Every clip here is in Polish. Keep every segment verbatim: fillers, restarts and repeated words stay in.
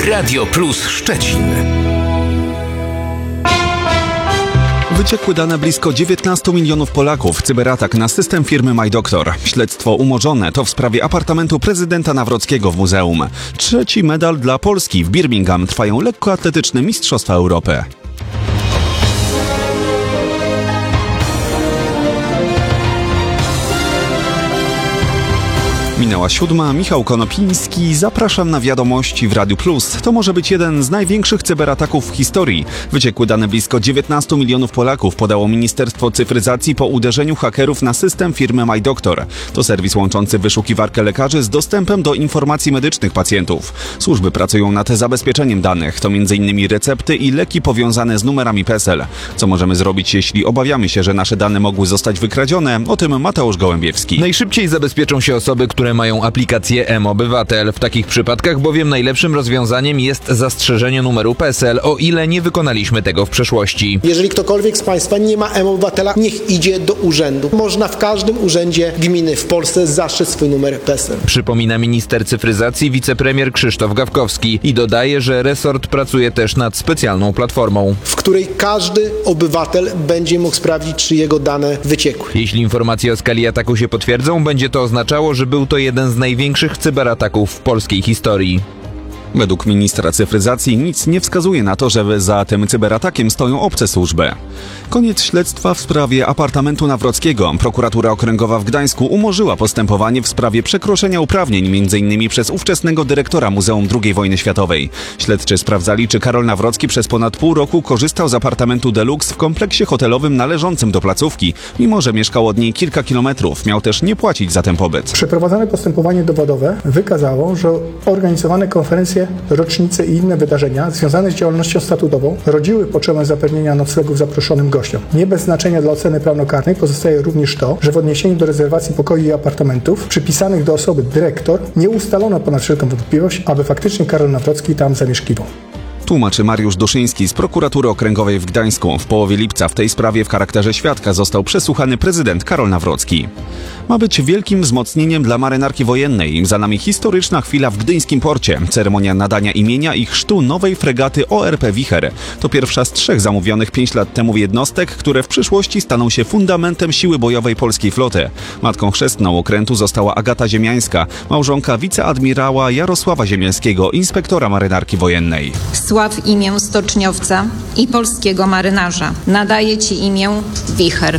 Radio Plus Szczecin. Wyciekły dane blisko dziewiętnastu milionów Polaków. Cyberatak na system firmy MyDoctor. Śledztwo umorzone to w sprawie apartamentu prezydenta Nawrockiego w muzeum. Trzeci medal dla Polski. W Birmingham trwają lekkoatletyczne Mistrzostwa Europy. Minęła siódma, Michał Konopiński. Zapraszam na wiadomości w Radiu Plus. To może być jeden z największych cyberataków w historii. Wyciekły dane blisko dziewiętnastu milionów Polaków podało Ministerstwo Cyfryzacji po uderzeniu hakerów na system firmy MyDoctor. To serwis łączący wyszukiwarkę lekarzy z dostępem do informacji medycznych pacjentów. Służby pracują nad zabezpieczeniem danych. To między innymi recepty i leki powiązane z numerami P E S E L. Co możemy zrobić, jeśli obawiamy się, że nasze dane mogły zostać wykradzione? O tym Mateusz Gołębiewski. Najszybciej zabezpieczą się osoby, które mają aplikację M-Obywatel. W takich przypadkach bowiem najlepszym rozwiązaniem jest zastrzeżenie numeru P E S E L, o ile nie wykonaliśmy tego w przeszłości. Jeżeli ktokolwiek z Państwa nie ma M-Obywatela, niech idzie do urzędu. Można w każdym urzędzie gminy w Polsce zastrzec swój numer P E S E L. Przypomina minister cyfryzacji wicepremier Krzysztof Gawkowski i dodaje, że resort pracuje też nad specjalną platformą, w której każdy obywatel będzie mógł sprawdzić, czy jego dane wyciekły. Jeśli informacje o skali ataku się potwierdzą, będzie to oznaczało, że był to jeden z największych cyberataków w polskiej historii. Według ministra cyfryzacji nic nie wskazuje na to, że za tym cyberatakiem stoją obce służby. Koniec śledztwa w sprawie apartamentu Nawrockiego. Prokuratura Okręgowa w Gdańsku umorzyła postępowanie w sprawie przekroczenia uprawnień między innymi przez ówczesnego dyrektora Muzeum drugiej Wojny Światowej. Śledczy sprawdzali, czy Karol Nawrocki przez ponad pół roku korzystał z apartamentu deluxe w kompleksie hotelowym należącym do placówki, mimo że mieszkał od niej kilka kilometrów. Miał też nie płacić za ten pobyt. Przeprowadzone postępowanie dowodowe wykazało, że organizowane konferencje, rocznice i inne wydarzenia związane z działalnością statutową rodziły potrzebę zapewnienia noclegów zaproszonym gościom. Nie bez znaczenia dla oceny prawnokarnej pozostaje również to, że w odniesieniu do rezerwacji pokoi i apartamentów przypisanych do osoby dyrektor nie ustalono ponad wszelką wątpliwość, aby faktycznie Karol Nawrocki tam zamieszkiwał. Tłumaczy Mariusz Duszyński z Prokuratury Okręgowej w Gdańsku. W połowie lipca w tej sprawie w charakterze świadka został przesłuchany prezydent Karol Nawrocki. Ma być wielkim wzmocnieniem dla marynarki wojennej. Za nami historyczna chwila w gdyńskim porcie. Ceremonia nadania imienia i chrztu nowej fregaty O R P Wicher. To pierwsza z trzech zamówionych pięć lat temu jednostek, które w przyszłości staną się fundamentem siły bojowej polskiej floty. Matką chrzestną okrętu została Agata Ziemiańska, małżonka wiceadmirała Jarosława Ziemiańskiego, inspektora marynarki wojennej. Sław imię stoczniowca i polskiego marynarza. Nadaję Ci imię Wicher.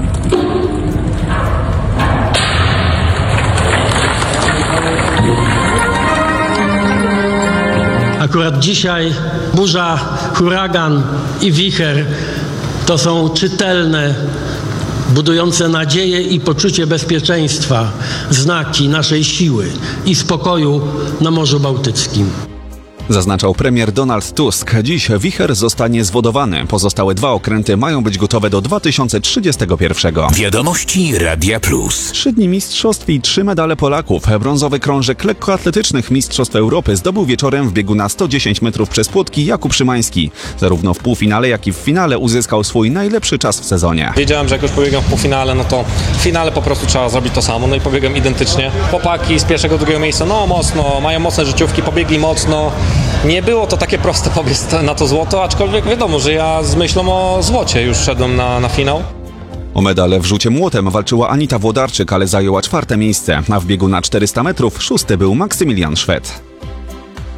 Akurat dzisiaj burza, huragan i wicher to są czytelne, budujące nadzieję i poczucie bezpieczeństwa znaki naszej siły i spokoju na Morzu Bałtyckim. Zaznaczał premier Donald Tusk. Dziś Wicher zostanie zwodowany. Pozostałe dwa okręty mają być gotowe do dwa tysiące trzydziestego pierwszego. Wiadomości Radia Plus. Trzy dni mistrzostw i trzy medale Polaków. Brązowy krążek lekkoatletycznych Mistrzostw Europy zdobył wieczorem w biegu na sto dziesięć metrów przez płotki Jakub Szymański. Zarówno w półfinale, jak i w finale uzyskał swój najlepszy czas w sezonie. Wiedziałem, że jak już pobiegam w półfinale, no to w finale po prostu trzeba zrobić to samo. No i pobiegam identycznie. Chłopaki z pierwszego, drugiego miejsca, no mocno, mają mocne życiówki, pobiegli mocno. Nie było to takie proste pobiec na to złoto, aczkolwiek wiadomo, że ja z myślą o złocie już szedłem na, na finał. O medal w rzucie młotem walczyła Anita Włodarczyk, ale zajęła czwarte miejsce, a w biegu na czterysta metrów szósty był Maksymilian Szwed.